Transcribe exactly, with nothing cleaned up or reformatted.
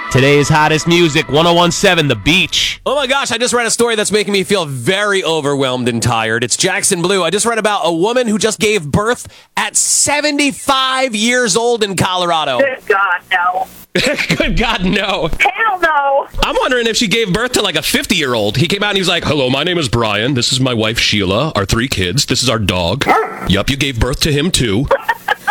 Today's hottest music, one oh one point seven The Beach. Oh my gosh, I just read a story that's making me feel very overwhelmed and tired. It's Jackson Blue. I just read about a woman who just gave birth at seventy-five years old in Colorado. Good God, no. Good God, no. Hell no. I'm wondering if she gave birth to like a fifty-year-old. He came out and he was like, hello, my name is Brian. This is my wife, Sheila, our three kids. This is our dog. Yup, you gave birth to him too.